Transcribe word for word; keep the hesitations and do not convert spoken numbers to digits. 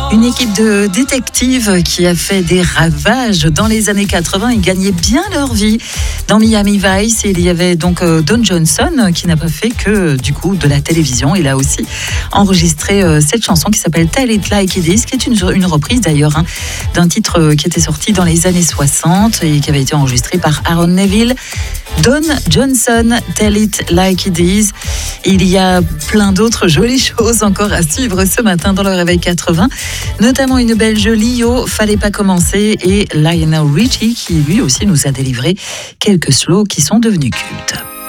Une équipe de détectives qui a fait des ravages dans les années quatre-vingts et gagnait bien leur vie. Dans Miami Vice, il y avait donc Don Johnson qui n'a pas fait que du coup de la télévision. Il a aussi enregistré cette chanson qui s'appelle Tell It Like It Is, qui est une, une reprise d'ailleurs hein, d'un titre qui était sorti dans les années soixante et qui avait été enregistré par Aaron Neville. Don Johnson, Tell It Like It Is. Il y a plein d'autres jolies choses encore à suivre ce matin dans le Réveil quatre-vingts, notamment une belle Lio, Fallait pas commencer, et Lionel Richie qui lui aussi nous a délivré quelques slows qui sont devenus cultes.